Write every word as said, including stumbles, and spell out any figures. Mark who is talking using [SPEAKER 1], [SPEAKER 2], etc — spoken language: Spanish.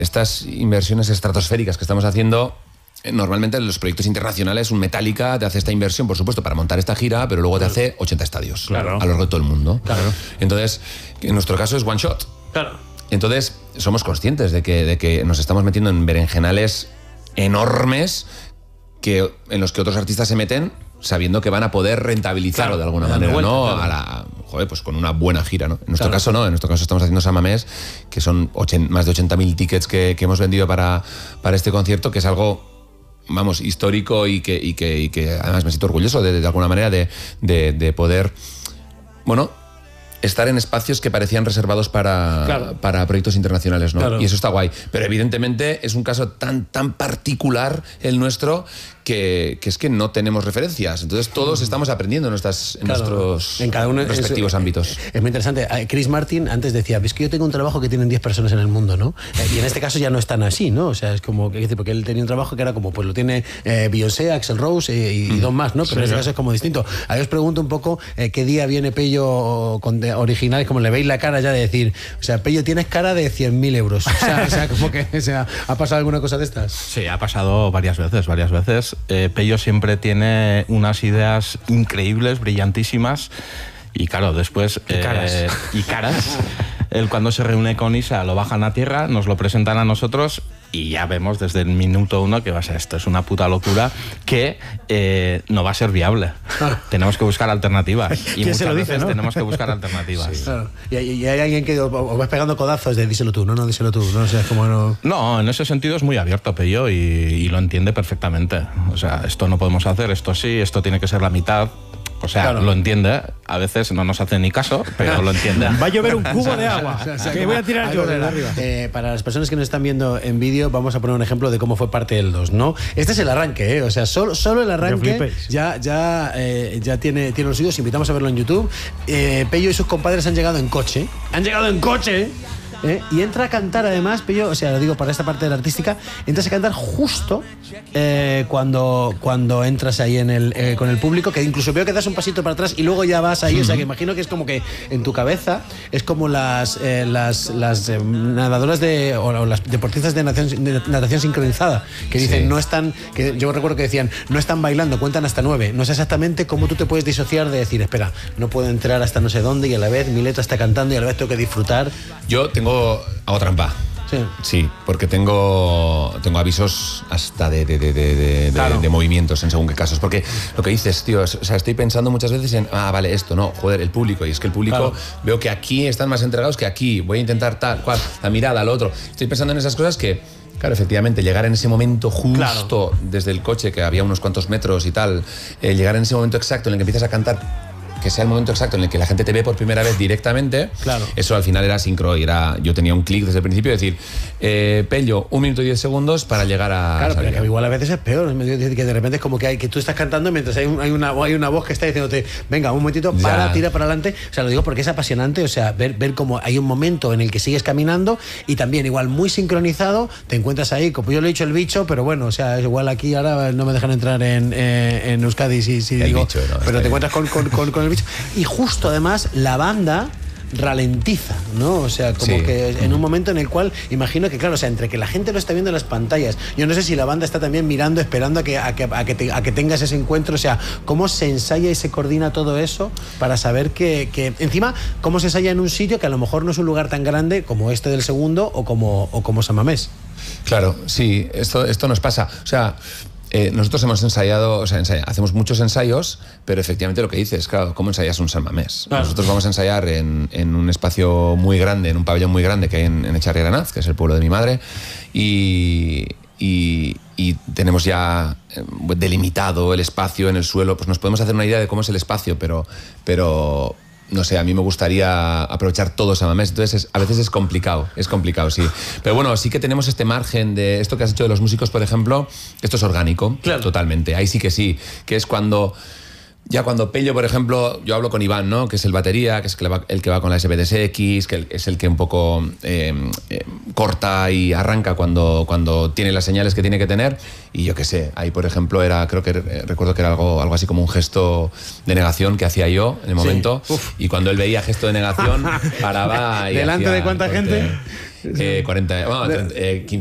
[SPEAKER 1] estas inversiones estratosféricas que estamos haciendo, normalmente en los proyectos internacionales un Metallica te hace esta inversión, por supuesto, para montar esta gira, pero luego te hace ochenta estadios, claro, a lo largo de todo el mundo.
[SPEAKER 2] Claro.
[SPEAKER 1] Entonces, en nuestro caso es one shot.
[SPEAKER 2] Claro.
[SPEAKER 1] Entonces, somos conscientes de que, de que nos estamos metiendo en berenjenales enormes que, en los que otros artistas se meten sabiendo que van a poder rentabilizarlo, claro, de alguna manera, vuelta, ¿no? Claro. A la, joder, pues con una buena gira, ¿no? En nuestro claro. caso, no. En nuestro caso estamos haciendo San Mamés, que son ochenta, más de ochenta mil tickets que, que hemos vendido para, para este concierto, que es algo, vamos, histórico y que, y que, y que además me siento orgulloso de, de alguna manera de, de, de poder, bueno, estar en espacios que parecían reservados para, claro. para proyectos internacionales, ¿no? Claro. Y eso está guay. Pero evidentemente es un caso tan, tan particular el nuestro que, que es que no tenemos referencias. Entonces todos estamos aprendiendo en, nuestras, en claro. nuestros en cada uno respectivos es, ámbitos.
[SPEAKER 2] Es muy interesante. Chris Martin antes decía, ves que yo tengo un trabajo que tienen diez personas en el mundo, ¿no? Y en este caso ya no es tan así, ¿no? O sea, es como, es decir, porque él tenía un trabajo que era como, pues lo tiene eh, Beyoncé, Axl Rose eh, y, y dos más, ¿no? Pero sí, en este caso es como distinto. Ahí os pregunto un poco eh, qué día viene Pello con de, originales, como le veis la cara ya de decir, o sea, Pello, tienes cara de cien mil euros. O sea, o sea, como que o sea, ¿ha pasado alguna cosa de estas?
[SPEAKER 3] Sí, ha pasado varias veces, varias veces. Eh, Pello siempre tiene unas ideas increíbles, brillantísimas, y claro, después...
[SPEAKER 2] Y caras.
[SPEAKER 3] Eh, y caras. Él cuando se reúne con Isa lo bajan a tierra, nos lo presentan a nosotros y ya vemos desde el minuto uno que va a ser esto, es una puta locura que eh, no va a ser viable. Tenemos que buscar alternativas y muchas
[SPEAKER 2] dice,
[SPEAKER 3] veces
[SPEAKER 2] ¿no?
[SPEAKER 3] tenemos que buscar alternativas.
[SPEAKER 2] Sí. Claro. Y, y hay alguien que os vas pegando codazos de díselo tú, no, no, díselo tú, no, o sea, es como no...
[SPEAKER 3] No, en ese sentido es muy abierto Pello y, y lo entiende perfectamente. O sea, esto no podemos hacer, esto sí, esto tiene que ser la mitad. O sea, claro. lo entiende, a veces no nos hace ni caso, pero lo entiende.
[SPEAKER 4] Va a llover un cubo de agua, o sea, que voy a tirar yo de arriba.
[SPEAKER 2] Eh, para las personas que nos están viendo en vídeo, vamos a poner un ejemplo de cómo fue parte del dos, ¿no? Este es el arranque, ¿eh? O sea, solo, solo el arranque ya, ya, eh, ya tiene, tiene los suyos. Invitamos a verlo en YouTube. Eh, Pello y sus compadres han llegado en coche. ¡Han llegado en coche! ¿Eh? Y entra a cantar además, Pello, o sea, lo digo para esta parte de la artística, entras a cantar justo eh, cuando, cuando entras ahí en el, eh, con el público, que incluso veo que das un pasito para atrás y luego ya vas ahí, uh-huh. O sea, que imagino que es como que en tu cabeza es como las, eh, las, las eh, nadadoras de, o, o las deportistas de natación, de natación sincronizada, que dicen, sí. no están, que yo recuerdo que decían, no están bailando, cuentan hasta nueve. No sé exactamente cómo tú te puedes disociar de decir, espera, no puedo entrar hasta no sé dónde y a la vez mi letra está cantando y a la vez tengo que disfrutar.
[SPEAKER 1] Yo tengo hago trampa.
[SPEAKER 2] Sí.
[SPEAKER 1] Sí, porque tengo, tengo avisos hasta de, de, de, de, claro. de, de movimientos en según qué casos. Porque lo que dices, tío, es, o sea, estoy pensando muchas veces en, ah, vale, esto, no, joder, el público. Y es que el público, claro. veo que aquí están más entregados que aquí. Voy a intentar tal, cual, la mirada, al otro. Estoy pensando en esas cosas que, claro, efectivamente, llegar en ese momento justo claro. desde el coche, que había unos cuantos metros y tal, eh, llegar en ese momento exacto en el que empiezas a cantar, que sea el momento exacto en el que la gente te ve por primera vez directamente, claro. eso al final era sincro y era, yo tenía un clic desde el principio, decir, eh, Pello, un minuto y diez segundos para llegar a...
[SPEAKER 2] Claro, pero que igual a veces es peor, que de repente es como que, hay, que tú estás cantando mientras hay, un, hay, una, hay una voz que está diciéndote, venga, un momentito, para, ya. tira para adelante, o sea, lo digo porque es apasionante, o sea, ver, ver cómo hay un momento en el que sigues caminando y también igual muy sincronizado, te encuentras ahí, como yo le he dicho el bicho, pero bueno, o sea, igual aquí ahora no me dejan entrar en, eh, en Euskadi si, si digo, bicho, no, pero te encuentras con, con, con, con el bicho. Y justo además la banda ralentiza, ¿no? O sea, como sí. que en un momento en el cual imagino que, claro, o sea, entre que la gente lo está viendo en las pantallas, yo no sé si la banda está también mirando, esperando a que, a que, a que, te, a que tengas ese encuentro, o sea, cómo se ensaya y se coordina todo eso para saber que, que encima, cómo se ensaya en un sitio que a lo mejor no es un lugar tan grande como este del segundo o como, o como San Mamés.
[SPEAKER 1] Claro, sí, esto, esto nos pasa, o sea... Eh, nosotros hemos ensayado, o sea, ensaya, hacemos muchos ensayos, pero efectivamente lo que dices, claro, ¿cómo ensayas un San Mamés? Claro. Nosotros vamos a ensayar en, en un espacio muy grande, en un pabellón muy grande que hay en, en Echarri Aranaz, que es el pueblo de mi madre, y, y, y tenemos ya delimitado el espacio en el suelo, pues nos podemos hacer una idea de cómo es el espacio, pero... pero no sé, a mí me gustaría aprovechar todo San Mamés, entonces es, a veces es complicado, es complicado, sí. Pero bueno, sí que tenemos este margen de esto que has dicho de los músicos, por ejemplo, esto es orgánico, claro. totalmente, ahí sí que sí, que es cuando... Ya cuando Pello, por ejemplo, yo hablo con Iván, ¿no? Que es el batería, que es el que va, el que va con la S B D S X, que es el que un poco eh, eh, corta y arranca cuando, cuando tiene las señales que tiene que tener. Y yo qué sé, ahí por ejemplo era, creo que eh, recuerdo que era algo, algo así como un gesto de negación que hacía yo en el momento. Sí. Y cuando él veía gesto de negación, paraba y
[SPEAKER 2] ¿delante
[SPEAKER 1] hacía,
[SPEAKER 2] de cuánta
[SPEAKER 1] porque,
[SPEAKER 2] gente?
[SPEAKER 1] eh, cuarenta, bueno, treinta, eh, quince